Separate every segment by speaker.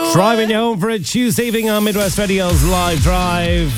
Speaker 1: Driving you home for a Tuesday evening on Midwest Radio's Live Drive.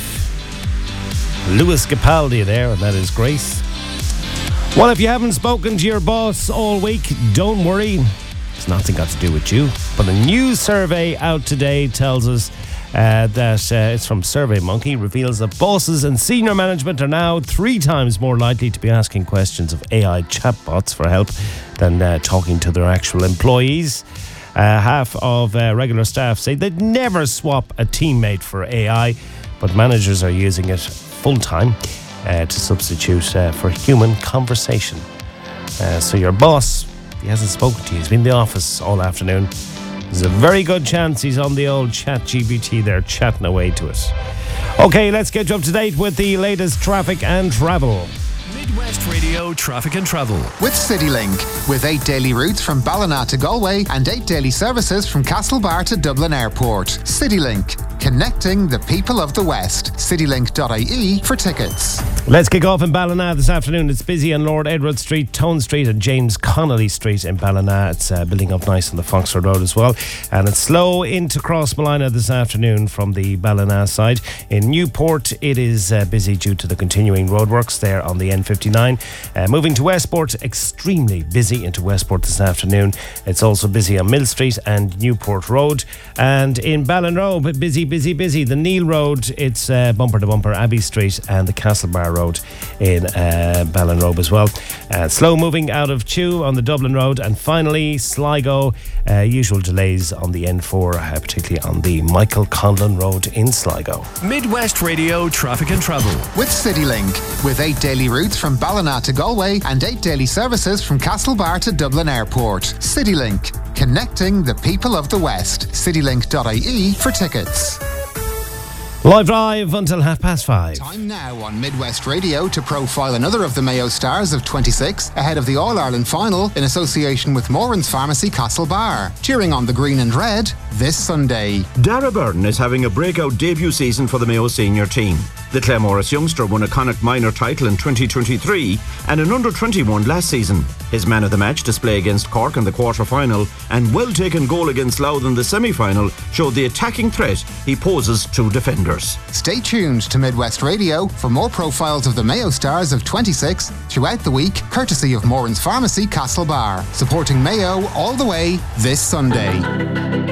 Speaker 1: Lewis Capaldi there, and that is Grace. Well, if you haven't spoken to your boss all week, don't worry. It's nothing got to do with you. But a new survey out today tells us that it's from SurveyMonkey, reveals that bosses and senior management are now 3 times more likely to be asking questions of AI chatbots for help than talking to their actual employees. Half of regular staff say they'd never swap a teammate for AI, but managers are using it full-time to substitute for human conversation. So your boss, he hasn't spoken to you, he's been in the office all afternoon. There's a very good chance he's on the old ChatGPT there, chatting away to it. Okay, let's get you up to date with the latest traffic and travel.
Speaker 2: Midwest Radio Traffic and Travel
Speaker 3: with CityLink, with 8 daily routes from Ballina to Galway and 8 daily services from Castlebar to Dublin Airport. CityLink, connecting the people of the West. CityLink.ie for tickets.
Speaker 1: Let's kick off in Ballina this afternoon. It's busy on Lord Edward Street, Tone Street and James Connolly Street in Ballina. It's building up nice on the Foxford Road as well. And it's slow into Crossmolina this afternoon from the Ballina side. In Newport, it is busy due to the continuing roadworks there on the N59. Moving to Westport, extremely busy into Westport this afternoon. It's also busy on Mill Street and Newport Road. And in Ballinrobe, busy. The Neil Road, it's bumper to bumper, Abbey Street and the Castlebar Road in Ballinrobe as well. Slow moving out of Chew on the Dublin Road. And finally, Sligo, usual delays on the N4, particularly on the Michael Conlon Road in Sligo.
Speaker 2: Midwest Radio Traffic and Travel
Speaker 3: with CityLink, with 8 daily routes from Ballina to Galway and 8 daily services from Castlebar to Dublin Airport. CityLink, connecting the people of the West. CityLink.ie for tickets.
Speaker 1: Live Drive until 5:30.
Speaker 3: Time now on Midwest Radio to profile another of the Mayo stars of 26 ahead of the All-Ireland final in association with Moran's Pharmacy Castlebar. Cheering on the green and red this Sunday.
Speaker 4: Dara Byrne is having a breakout debut season for the Mayo senior team. The Claremorris youngster won a Connacht minor title in 2023 and an under-21 last season. His man of the match display against Cork in the quarter-final and well-taken goal against Louth in the semi-final showed the attacking threat he poses to defenders.
Speaker 3: Stay tuned to Midwest Radio for more profiles of the Mayo stars of 26 throughout the week, courtesy of Moran's Pharmacy Castlebar, supporting Mayo all the way this Sunday.